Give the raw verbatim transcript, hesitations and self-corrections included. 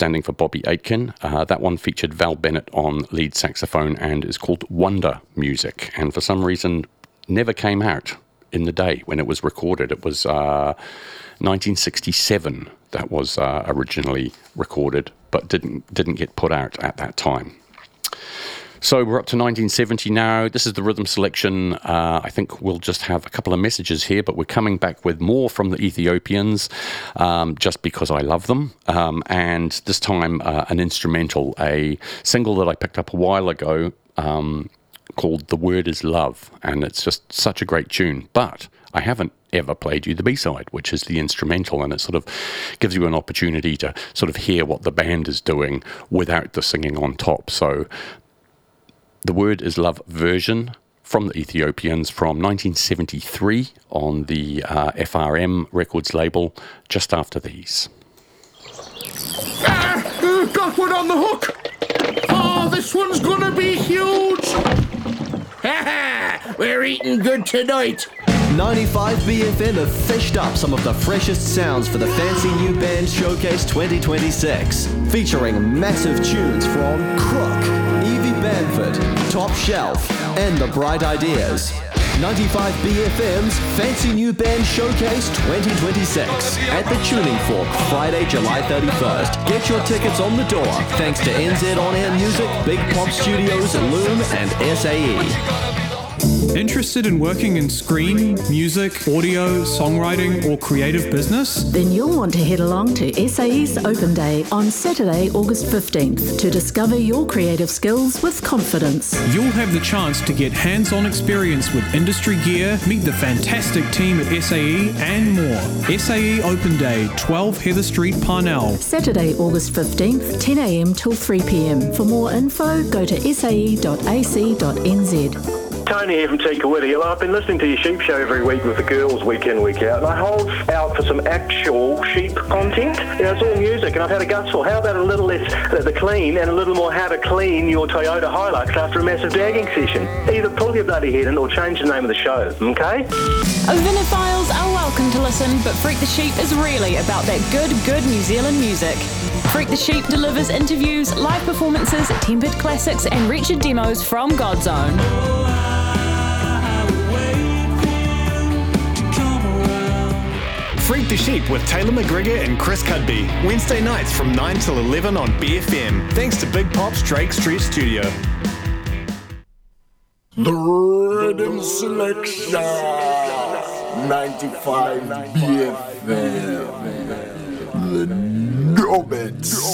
standing for Bobby Aitken. Uh, that one featured Val Bennett on lead saxophone and is called Wonder Music, and for some reason never came out in the day when it was recorded. It was uh, nineteen sixty-seven that was uh, originally recorded, but didn't didn't get put out at that time. So we're up to nineteen seventy now. This is the rhythm selection. Uh, I think we'll just have a couple of messages here, but we're coming back with more from the Ethiopians, um, just because I love them. Um, and this time uh, an instrumental, a single that I picked up a while ago um, called The Word Is Love. And it's just such a great tune. But I haven't ever played you the B-side, which is the instrumental, and it sort of gives you an opportunity to sort of hear what the band is doing without the singing on top. So The Word Is Love version from the Ethiopians from nineteen seventy-three on the uh, F R M Records label, just after these. Ah, got one on the hook! Oh, this one's gonna be huge! Ha ha! We're eating good tonight! ninety-five B F M have fished up some of the freshest sounds for the Fancy New Band Showcase twenty twenty-six, featuring massive tunes from Crook, Evie Bamford, Top Shelf, and The Bright Ideas. ninety-five B F M's Fancy New Band Showcase twenty twenty-six at the Tuning Fork, Friday, July thirty-first. Get your tickets on the door thanks to N Z On Air Music, Big Pop Studios, Loom, and S A E. Interested in working in screen, music, audio, songwriting, or creative business? Then you'll want to head along to S A E's Open Day on Saturday, August fifteenth to discover your creative skills with confidence. You'll have the chance to get hands-on experience with industry gear, meet the fantastic team at S A E, and more. S A E Open Day, twelve Heather Street, Parnell. Saturday, August fifteenth, ten a.m. till three p.m. For more info, go to s a e dot a c dot n z. Tony here from Tikawiti. Well, I've been listening to your sheep show every week with the girls, week in, week out, and I hold out for some actual sheep content. You know, it's all music, and I've had a gutful. How about a little less uh, the clean and a little more how to clean your Toyota Hilux after a massive dagging session? Either pull your bloody head in or change the name of the show, okay? Vinophiles are welcome to listen, but Freak the Sheep is really about that good, good New Zealand music. Freak the Sheep delivers interviews, live performances, tempered classics, and wretched demos from Godzone. Freak the Sheep with Taylor McGregor and Chris Cudby, Wednesday nights from nine till eleven on B F M, thanks to Big Pop's Drake Street Studio. The Rhythm Selection, ninety-five B F M, the Nobbits.